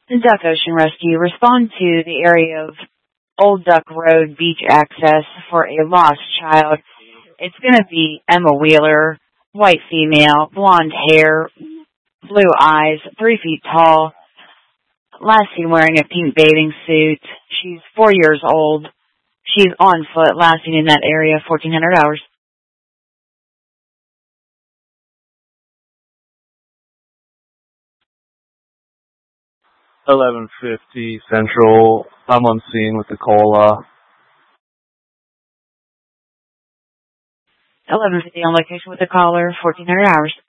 Duck Ocean Rescue, respond to the area of Old Duck Road beach access for a lost child. It's going to be Emma Wheeler, white female, blonde hair, blue eyes, 3 feet tall, last seen wearing a pink bathing suit. She's 4 years old. She's on foot, last seen in that area, 1400 hours. $11.50 Central. I'm on scene with the cola. 11:50 on location with the caller, 1400 hours.